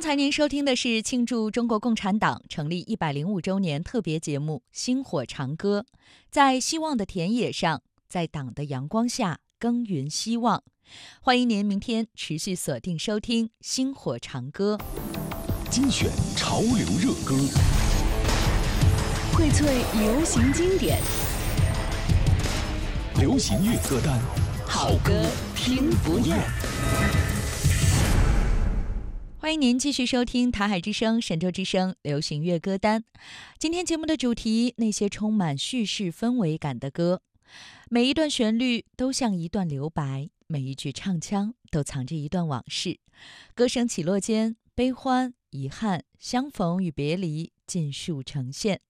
刚才您收听的是庆祝中国共产党成立105周年特别节目《薪火长歌》，在希望的田野上，在党的阳光下耕耘希望。欢迎您明天持续锁定收听《薪火长歌》， 精选潮流热歌， 荟萃流行经典， 流行乐歌单，好歌听不厌。 欢迎您继续收听台海之声、神州之声流行乐歌单。今天节目的主题：那些充满叙事氛围感的歌。每一段旋律都像一段留白，每一句唱腔都藏着一段往事。歌声起落间，悲欢、遗憾、相逢与别离尽数呈现。